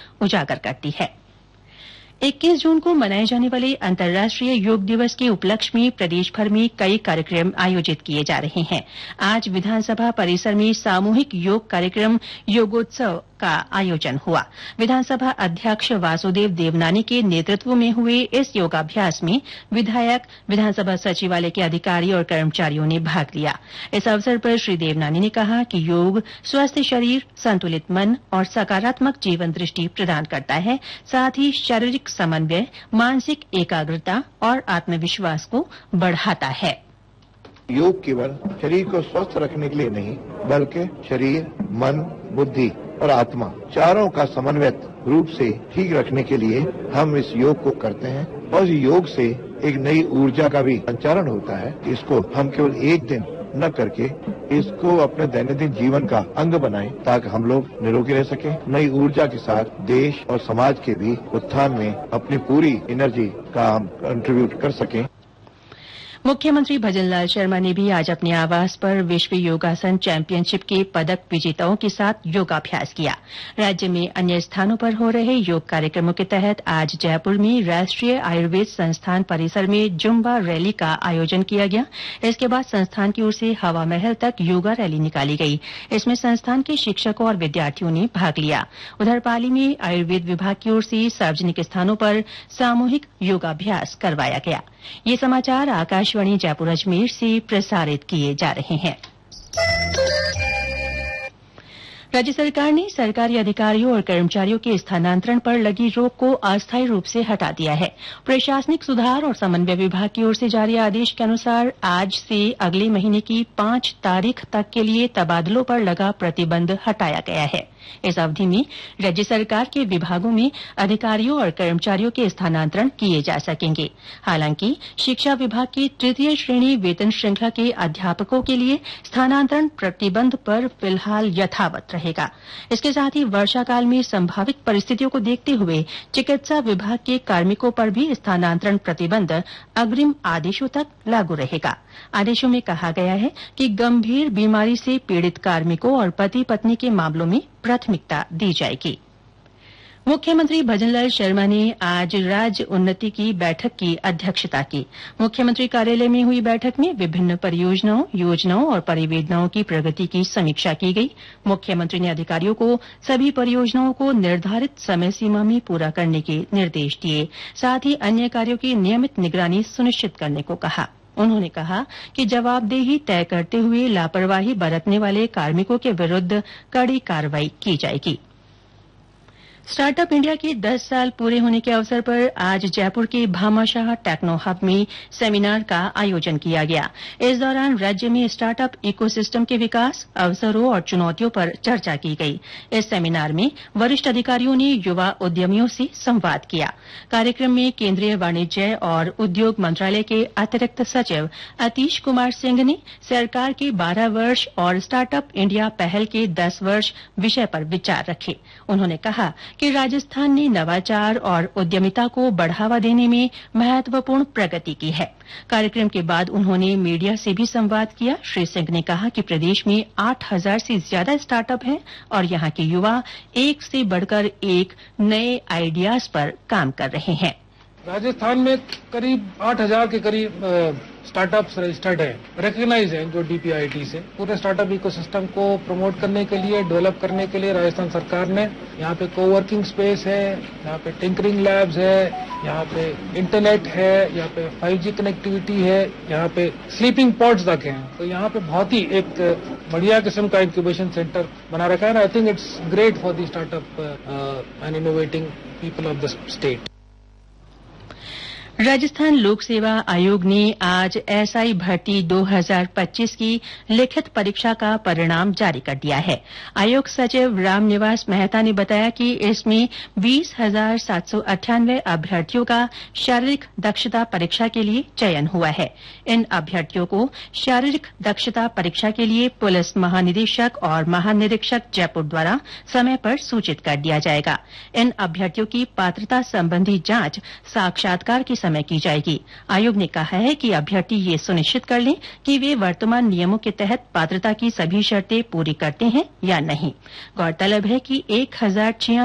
उजागर करती है। 21 जून को मनाए जाने वाले अंतर्राष्ट्रीय योग दिवस के उपलक्ष्य में प्रदेशभर में कई कार्यक्रम आयोजित किए जा रहे हैं। आज विधानसभा परिसर में सामूहिक योग कार्यक्रम योगोत्सव का आयोजन हुआ। विधानसभा अध्यक्ष वासुदेव देवनानी के नेतृत्व में हुए इस योगाभ्यास में विधायक, विधानसभा सचिवालय के अधिकारी और कर्मचारियों ने भाग लिया। इस अवसर पर श्री देवनानी ने कहा कि योग स्वस्थ शरीर, संतुलित मन और सकारात्मक जीवन दृष्टि प्रदान करता है, साथ ही शारीरिक समन्वय, मानसिक एकाग्रता और आत्मविश्वास को बढ़ाता है। योग केवल शरीर को स्वस्थ रखने के लिए नहीं, बल्कि शरीर, मन, बुद्धि और आत्मा चारों का समन्वित रूप से ठीक रखने के लिए हम इस योग को करते हैं और योग से एक नई ऊर्जा का भी संचारण होता है। इसको हम केवल एक दिन न करके इसको अपने दैनंदिन जीवन का अंग बनाएं ताकि हम लोग निरोगी रह सकें, नई ऊर्जा के साथ देश और समाज के भी उत्थान में अपनी पूरी एनर्जी का हम कंट्रीब्यूट कर सकें। मुख्यमंत्री भजनलाल शर्मा ने भी आज अपने आवास पर विश्व योगासन चैंपियनशिप के पदक विजेताओं के साथ योगाभ्यास किया। राज्य में अन्य स्थानों पर हो रहे योग कार्यक्रमों के तहत आज जयपुर में राष्ट्रीय आयुर्वेद संस्थान परिसर में जुम्बा रैली का आयोजन किया गया। इसके बाद संस्थान की ओर से हवा महल तक योगा रैली निकाली गई। इसमें संस्थान के शिक्षकों और विद्यार्थियों ने भाग लिया। उधर पाली में आयुर्वेद विभाग की ओर से सार्वजनिक स्थानों पर सामूहिक योगाभ्यास करवाया गया। ये समाचार आकाशवाणी जयपुर अजमेर से प्रसारित किए जा रहे हैं। राज्य सरकार ने सरकारी अधिकारियों और कर्मचारियों के स्थानांतरण पर लगी रोक को अस्थायी रूप से हटा दिया है। प्रशासनिक सुधार और समन्वय विभाग की ओर से जारी आदेश के अनुसार आज से अगले महीने की 5 तारीख तक के लिए तबादलों पर लगा प्रतिबंध हटाया गया है। इस अवधि में राज्य सरकार के विभागों में अधिकारियों और कर्मचारियों के स्थानांतरण किए जा सकेंगे। हालांकि शिक्षा विभाग की तृतीय श्रेणी वेतन श्रृंखला के अध्यापकों के लिए स्थानांतरण प्रतिबंध पर फिलहाल यथावत रहेगा। इसके साथ ही वर्षाकाल में संभावित परिस्थितियों को देखते हुए चिकित्सा विभाग के कार्मिकों पर भी स्थानांतरण प्रतिबंध अग्रिम आदेशों तक लागू रहेगा। आदेशों में कहा गया है कि गंभीर बीमारी से पीड़ित कार्मिकों और पति पत्नी के मामलों में प्राथमिकता दी जाएगी। मुख्यमंत्री भजनलाल शर्मा ने आज राज्य उन्नति की बैठक की अध्यक्षता की। मुख्यमंत्री कार्यालय में हुई बैठक में विभिन्न परियोजनाओं, योजनाओं और परिवेदनाओं की प्रगति की समीक्षा की गई। मुख्यमंत्री ने अधिकारियों को सभी परियोजनाओं को निर्धारित समय सीमा में पूरा करने के निर्देश दिए। साथ ही अन्य कार्यों की नियमित निगरानी सुनिश्चित करने को कहा। उन्होंने कहा कि जवाबदेही तय करते हुए लापरवाही बरतने वाले कार्मिकों के विरूद्ध कड़ी कार्रवाई की जाएगी। स्टार्टअप इंडिया के 10 साल पूरे होने के अवसर पर आज जयपुर के भामाशाह टेक्नो हब में सेमिनार का आयोजन किया गया। इस दौरान राज्य में स्टार्टअप इकोसिस्टम के विकास, अवसरों और चुनौतियों पर चर्चा की गई। इस सेमिनार में वरिष्ठ अधिकारियों ने युवा उद्यमियों से संवाद किया। कार्यक्रम में केंद्रीय वाणिज्य और उद्योग मंत्रालय के अतिरिक्त सचिव अतीश कुमार सिंह ने सरकार के 12 वर्ष और स्टार्टअप इंडिया पहल के 10 वर्ष विषय पर विचार रखे। उन्होंने कहा कि राजस्थान ने नवाचार और उद्यमिता को बढ़ावा देने में महत्वपूर्ण प्रगति की है। कार्यक्रम के बाद उन्होंने मीडिया से भी संवाद किया। श्री सिंह ने कहा कि प्रदेश में 8000 से ज्यादा स्टार्टअप हैं और यहां के युवा एक से बढ़कर एक नए आइडियाज पर काम कर रहे हैं। राजस्थान में करीब 8000 के करीब स्टार्टअप्स रजिस्टर्ड हैं, रिकग्नाइज हैं जो डीपीआईटी से। पूरे स्टार्टअप इकोसिस्टम को प्रमोट करने के लिए, डेवलप करने के लिए राजस्थान सरकार ने यहाँ पे कोवर्किंग स्पेस है, यहाँ पे टिंकरिंग लैब्स है, यहाँ पे इंटरनेट है, यहाँ पे 5G कनेक्टिविटी है, यहाँ पे स्लीपिंग पॉड्स तक हैं। तो यहाँ पे बहुत ही एक बढ़िया किस्म का इंक्यूबेशन सेंटर बना रखा है। I think it's great for the startup and innovating people of the state. Rajasthan लोक सेवा आयोग ने आज एसआई भर्ती 2025 की लिखित परीक्षा का परिणाम जारी कर दिया है। आयोग सचिव रामनिवास मेहता ने बताया कि इसमें 20,798 अभ्यर्थियों का शारीरिक दक्षता परीक्षा के लिए चयन हुआ है। इन अभ्यर्थियों को शारीरिक दक्षता परीक्षा के लिए पुलिस महानिदेशक और महानिरीक्षक जयपुर द्वारा समय पर सूचित कर दिया जाएगा। इन अभ्यर्थियों की पात्रता संबंधी जांच साक्षात्कार के समय की जाएगी। आयोग ने कहा है कि अभ्यर्थी ये सुनिश्चित कर लें कि वे वर्तमान नियमों के तहत पात्रता की सभी शर्तें पूरी करते हैं या नहीं। गौरतलब है कि 1086